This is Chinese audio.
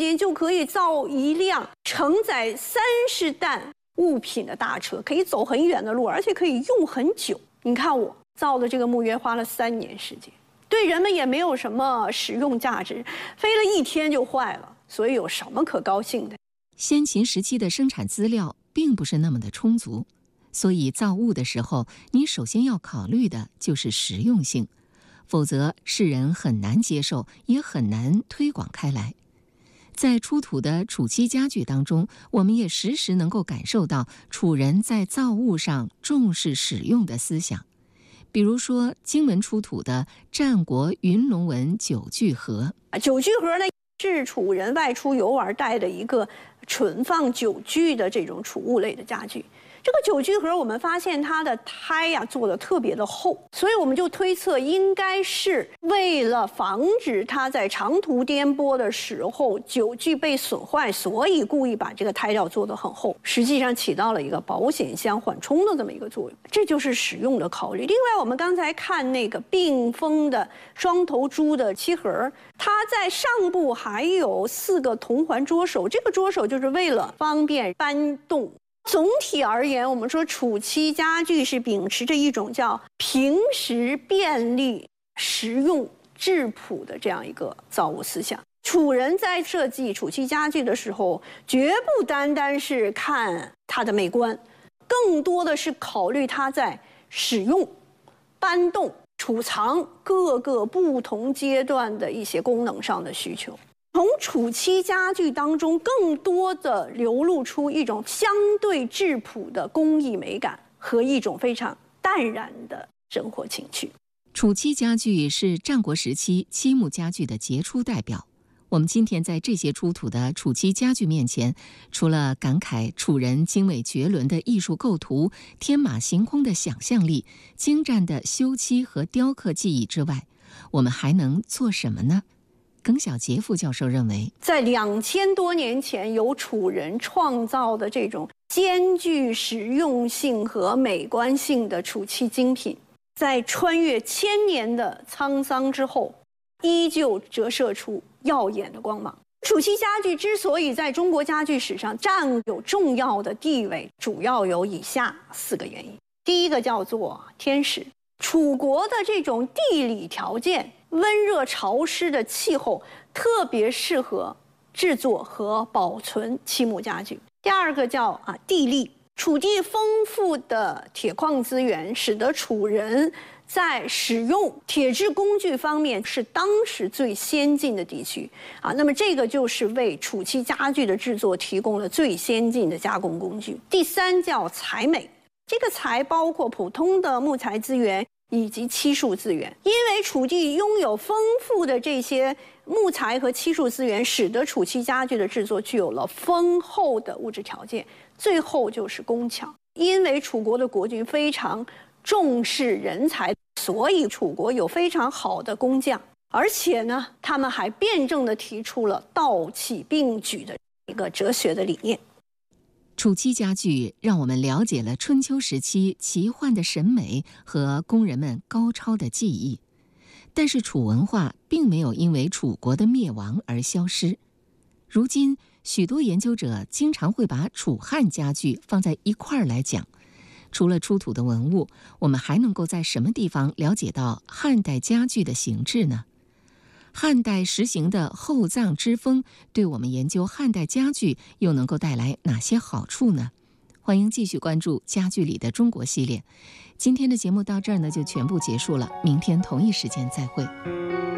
间就可以造一辆承载30担物品的大车，可以走很远的路，而且可以用很久。你看我造的这个墓园花了3年时间，对人们也没有什么实用价值，飞了1天就坏了，所以有什么可高兴的？ 先秦时期的生产资料并不是那么的充足，所以造物的时候，你首先要考虑的就是实用性，否则世人很难接受，也很难推广开来。在出土的楚期家具当中，我们也时时能够感受到楚人在造物上重视使用的思想。比如说金文出土的战国云龙纹酒具盒， 酒具盒呢是楚人外出游玩带的一个存放酒具的这种储物类的家具。这个酒具盒我们发现它的胎呀做得特别的厚，所以我们就推测应该是为了防止它在长途颠簸的时候酒具被损坏，所以故意把这个胎料做得很厚，实际上起到了一个保险箱缓冲的这么一个作用，这就是使用的考虑。另外我们刚才看那个并封的双头猪的漆盒，它在上部还有4个铜环桌手，这个桌手就是为了方便搬动。总体而言，我们说楚期家具是秉持着一种叫平实便利、实用质朴的这样一个造物思想。楚人在设计楚期家具的时候，绝不单单是看它的美观，更多的是考虑它在使用、搬动、储藏各个不同阶段的一些功能上的需求。从楚期家具当中更多的流露出一种相对质朴的工艺美感和一种非常淡然的生活情趣。 楚期家具是战国时期漆木家具的杰出代表。我们今天在这些出土的楚期家具面前，除了感慨楚人精美绝伦的艺术构图、天马行空的想象力、精湛的修漆和雕刻技艺之外，我们还能做什么呢？耿晓杰副教授认为， 在2000多年前由楚人创造的这种兼具实用性和美观性的楚期精品，在穿越1000年的沧桑之后，依旧折射出耀眼的光芒。楚期家具之所以在中国家具史上占有重要的地位，主要有以下4个原因。第一个叫做天时，楚国的这种地理条件，温热潮湿的气候特别适合制作和保存漆木家具。第二个叫地利，楚地丰富的铁矿资源使得楚人在使用铁制工具方面是当时最先进的地区那么这个就是为楚期家具的制作提供了最先进的加工工具。第三叫材美，这个材包括普通的木材资源以及漆树资源，因为楚地拥有丰富的这些木材和漆树资源，使得楚期家具的制作具有了丰厚的物质条件。最后就是工巧，因为楚国的国君非常重视人才，所以楚国有非常好的工匠，而且呢，他们还辩证地提出了道气并举的一个哲学的理念。 楚期家具让我们了解了春秋时期奇幻的审美和工人们高超的技艺，但是楚文化并没有因为楚国的灭亡而消失。如今，许多研究者经常会把楚汉家具放在一块儿来讲。除了出土的文物，我们还能够在什么地方了解到汉代家具的形制呢？汉代实行的厚葬之风对我们研究汉代家具又能够带来哪些好处呢？欢迎继续关注家具里的中国系列。今天的节目到这儿呢就全部结束了，明天同一时间再会。